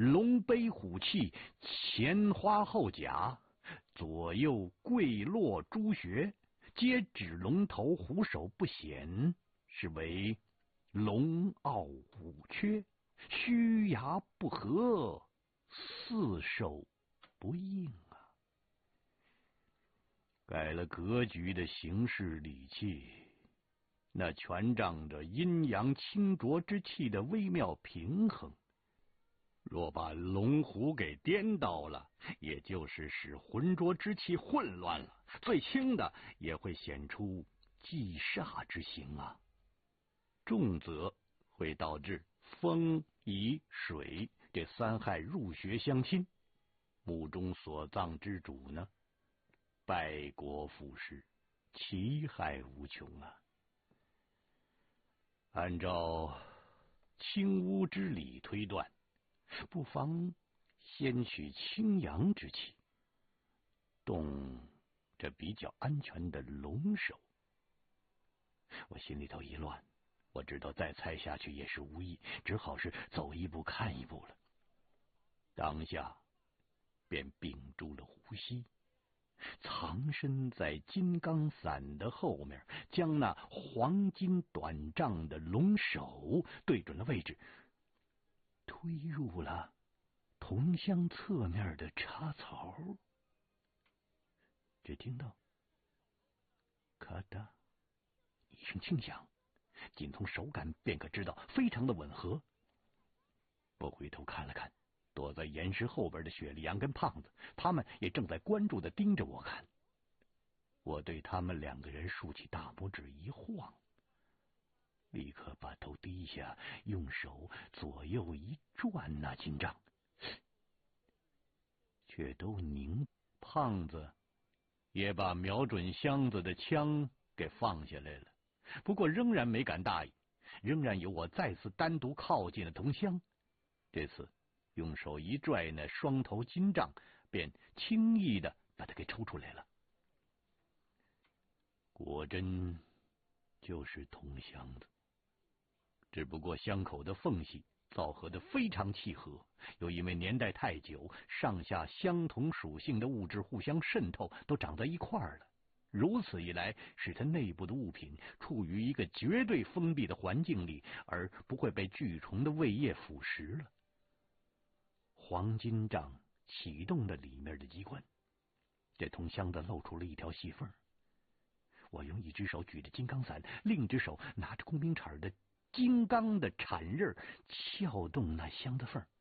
龙背虎气，前花后甲，左右跪落朱穴，皆指龙头虎首不显，是为龙傲虎缺，虚牙不合，四手不应啊！改了格局的形式理气，那全仗着阴阳清浊之气的微妙平衡。若把龙虎给颠倒了，也就是使浑浊之气混乱了，最轻的也会显出忌煞之形啊。重则会导致风、乙、水这三害入穴相侵，墓中所葬之主呢，败国负师，其害无穷啊。按照清污之理推断，不妨先取清阳之气，动这比较安全的龙首。我心里头一乱，我知道再猜下去也是无益，只好是走一步看一步了。当下便屏住了呼吸，藏身在金刚伞的后面，将那黄金短丈的龙首对准了位置，推入了铜箱侧面的插槽。只听到咔嗒一声轻响，仅从手感便可知道非常的吻合。我回头看了看躲在岩石后边的雪莉杨跟胖子，他们也正在关注的盯着我看。我对他们两个人竖起大拇指一晃，立刻把头低下，用手左右一转那金杖，却都凝。胖子也把瞄准箱子的枪给放下来了，不过仍然没敢大意，仍然有我再次单独靠近了铜箱。这次用手一拽那双头金杖，便轻易的把它给抽出来了。果真就是铜箱子，只不过箱口的缝隙造合的非常契合，又因为年代太久，上下相同属性的物质互相渗透，都长在一块儿了。如此一来，使它内部的物品处于一个绝对封闭的环境里，而不会被巨虫的胃液腐蚀了。黄金杖启动了里面的机关，这铜箱子露出了一条细缝。我用一只手举着金刚伞，另一只手拿着工兵铲的金刚的铲刃撬动那箱子缝，